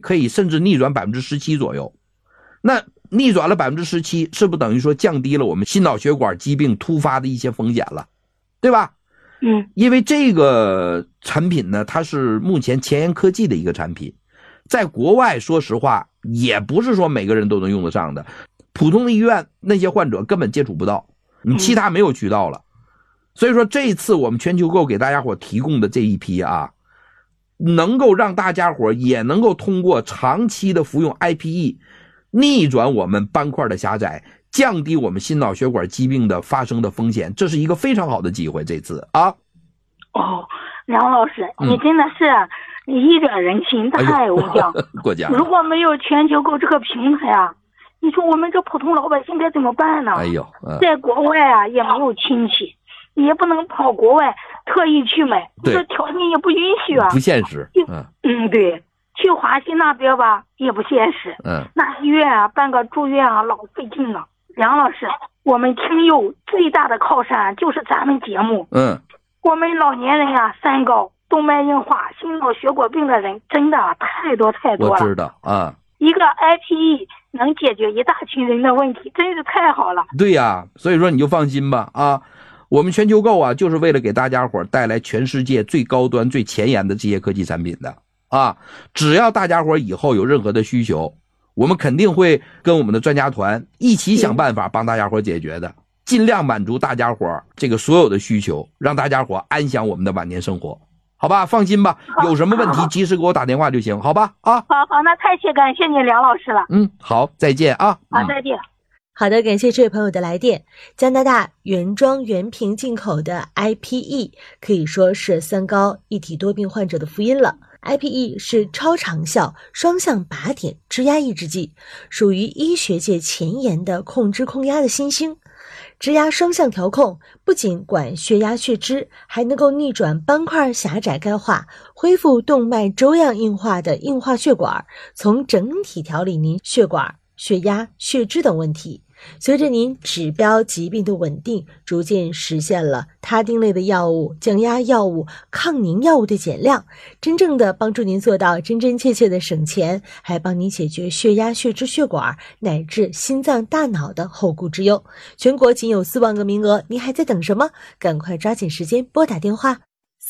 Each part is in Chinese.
可以甚至逆转 17% 左右。那逆转了 17%， 是不是等于说降低了我们心脑血管疾病突发的一些风险了，对吧？因为这个产品呢，它是目前前沿科技的一个产品，在国外说实话也不是说每个人都能用得上的，普通的医院那些患者根本接触不到，你其他没有渠道了。所以说这次我们全球购给大家伙提供的这一批啊，能够让大家伙也能够通过长期的服用 IPE 逆转我们斑块的狭窄，降低我们心脑血管疾病的发生的风险，这是一个非常好的机会。这次啊， 梁老师，你真的是你一点人心太无疆， 过奖。 如果没有全球购这个平台啊，你说我们这普通老百姓该怎么办呢？在国外啊也没有亲戚，也不能跑国外特意去买，这条件也不允许啊， 不现实。 对，去华西那边吧也不现实。那医院啊办个住院啊老费劲了。梁老师，我们听友最大的靠山就是咱们节目。我们老年人啊，三高、动脉硬化、心脑血管病的人真的太多了。 我知道啊， 一个 IPE 能解决一大群人的问题，真是太好了。 对呀，所以说你就放心吧啊。我们全球购啊，就是为了给大家伙带来全世界最高端、最前沿的这些科技产品的啊。只要大家伙以后有任何的需求，我们肯定会跟我们的专家团一起想办法帮大家伙解决的，尽量满足大家伙这个所有的需求，让大家伙安享我们的晚年生活，好吧？放心吧，有什么问题及时给我打电话就行，好吧？啊， 好，那太感谢你梁老师了。 好，再见啊。 好，再见。 好的，感谢这位朋友的来电。加拿大原装原瓶进口的 IPE 可以说是三高一体多病患者的福音了。IPE 是超长效双向靶点支压抑制剂，属于医学界前沿的控脂控压的新星。支压双向调控不仅管血压血脂，还能够逆转斑块狭窄钙化，恢复动脉粥样硬化的硬化血管，从整体调理您血管、血压、血脂等问题。随着您指标疾病的稳定，逐渐实现了他汀类的药物、降压药物、抗凝药物的减量，真正的帮助您做到真真切切的省钱，还帮您解决血压、血脂、血管乃至心脏、大脑的后顾之忧。全国仅有4万个名额，您还在等什么？赶快抓紧时间拨打电话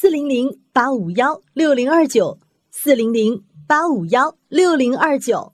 400-851-6029 400-851-6029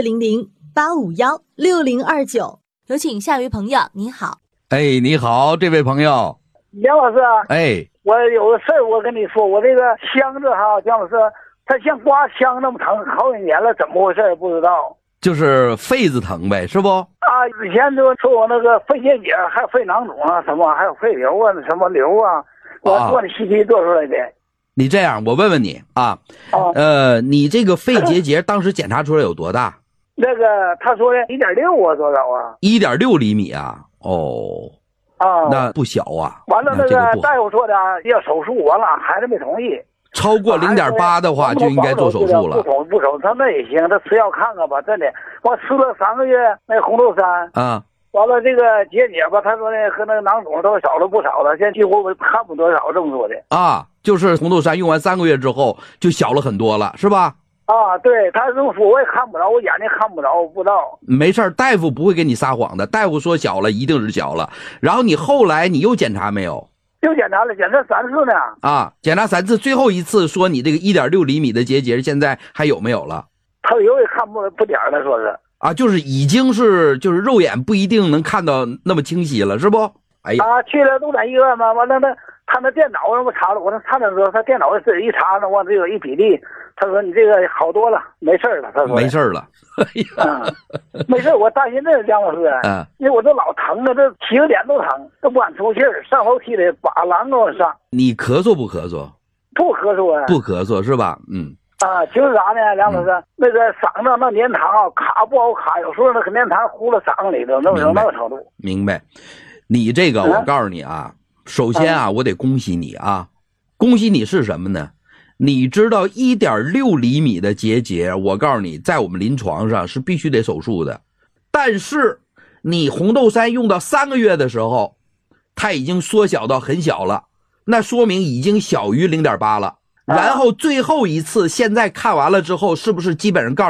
400-851-6029。有请下一位朋友，您好。 你好，这位朋友。 梁老师，我有个事儿，我跟你说，我这个箱子哈，姜老师，它像刮枪那么疼，好几年了，怎么回事不知道。 就是肺子疼呗，是不？ 以前就说我那个肺结节，还有肺囊肿啊，什么还有肺瘤啊，什么瘤啊，我做的CT做出来的。 你这样，我问问你啊，你这个肺结节当时检查出来有多大？ 那个他说的1.6啊，多少啊 ？1.6厘米啊？那不小啊。 完了，那个大夫说的要手术，完了孩子没同意。 超过0.8的话就应该做手术了。 不手，他那也行，他吃药看看吧，真的。我吃了3个月那红豆杉啊， 完了这个结节吧，他说呢和那个囊肿都少了不少了，现在几乎看不多少，这么说的啊。就是红豆杉用完3个月之后就小了很多了，是吧？ 对，他这么说我也看不着，我眼睛看不着，我不知道。 没事，大夫不会给你撒谎的，大夫说小了一定是小了。然后你后来你又检查没有？ 又检查了，检查3次呢。 检查3次，最后一次说你这个1.6厘米的结节现在还有没有了？ 他有也看不点了，说是就是已经是就是肉眼不一定能看到那么清晰了，是不？ 去了动展医院嘛，完了他那电脑让我查了，我查的时候他电脑自己一查，我这有一比例，他说你这个好多了，没事了，他说没事了。 没事，我担心这梁老师，因为我这老疼了，这起个脸都疼，都不敢出气儿，上楼梯的把狼给我上。 你咳嗽不咳嗽？ 不咳嗽啊。 不咳嗽是吧？ 就是啥呢，梁老师，那个嗓子那粘糖卡不好卡，有时候那个粘糖糊了嗓子里头，那有那个程度。 明白。你这个我告诉你啊，首先我得恭喜你啊，恭喜你是什么呢？你知道1.6厘米的结节，我告诉你，在我们临床上是必须得手术的。但是你红豆杉用到3个月的时候，它已经缩小到很小了，那说明已经小于0.8了。然后最后一次，现在看完了之后，是不是基本上告诉